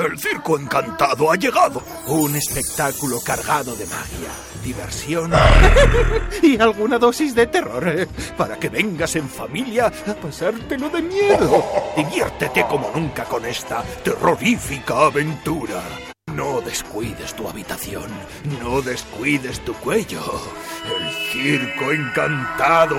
El circo encantado ha llegado. Un espectáculo cargado de magia, diversión y alguna dosis de terror, para que vengas en familia a pasártelo de miedo. Diviértete como nunca con esta terrorífica aventura. No descuides tu habitación, no descuides tu cuello. El circo encantado